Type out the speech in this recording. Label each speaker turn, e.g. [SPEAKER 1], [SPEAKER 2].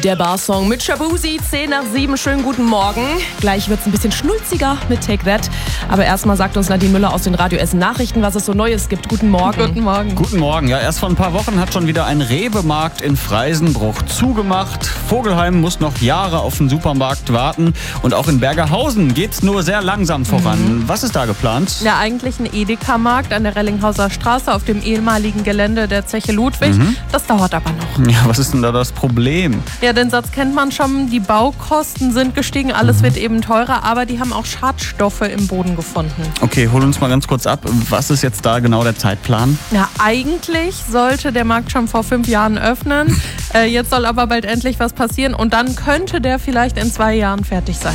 [SPEAKER 1] Der Barsong mit Shabuzi, 10 nach 7. Schönen guten Morgen. Gleich wird es ein bisschen schnulziger mit Take That. Aber erstmal sagt uns Nadine Müller aus den Radio Essen Nachrichten, was es so Neues gibt. Guten Morgen.
[SPEAKER 2] Guten Morgen.
[SPEAKER 3] Guten Morgen. Ja, erst vor ein paar Wochen hat schon wieder ein Rewe-Markt in Freisenbruch zugemacht. Vogelheim muss noch Jahre auf den Supermarkt warten. Und auch in Bergerhausen geht's nur sehr langsam voran. Was ist da geplant?
[SPEAKER 2] Ja, eigentlich ein Edeka-Markt an der Rellinghauser Straße auf dem ehemaligen Gelände der Zeche Ludwig. Das dauert aber noch.
[SPEAKER 3] Ja, was ist denn da das Problem?
[SPEAKER 2] Ja, den Satz kennt man schon. Die Baukosten sind gestiegen, alles wird eben teurer, aber die haben auch Schadstoffe im Boden gefunden.
[SPEAKER 3] Okay, hol uns mal ganz kurz ab. Was ist jetzt da genau der Zeitplan?
[SPEAKER 2] Ja, eigentlich sollte der Markt schon vor 5 Jahren öffnen. Jetzt soll aber bald endlich was passieren und dann könnte der vielleicht in 2 Jahren fertig sein.